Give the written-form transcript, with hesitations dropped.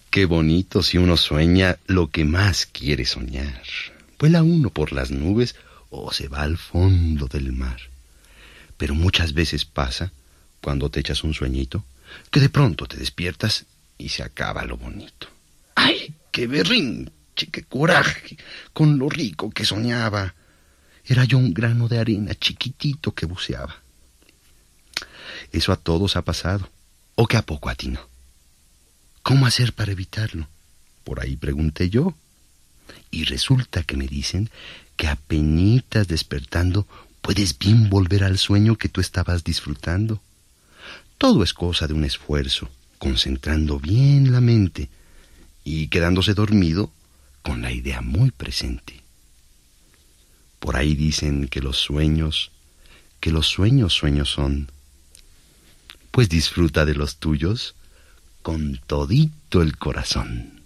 Qué bonito si uno sueña lo que más quiere soñar. Vuela uno por las nubes o se va al fondo del mar. Pero muchas veces pasa, cuando te echas un sueñito, que de pronto te despiertas y se acaba lo bonito. ¡Ay, qué berrinche, qué coraje con lo rico que soñaba! Era yo un grano de arena chiquitito que buceaba. Eso a todos ha pasado, o que a poco a ti no. ¿Cómo hacer para evitarlo? Por ahí pregunté yo. Y resulta que me dicen que apenitas despertando puedes bien volver al sueño que tú estabas disfrutando. Todo es cosa de un esfuerzo, concentrando bien la mente y quedándose dormido con la idea muy presente. Por ahí dicen que los sueños sueños son. Pues disfruta de los tuyos con todito el corazón.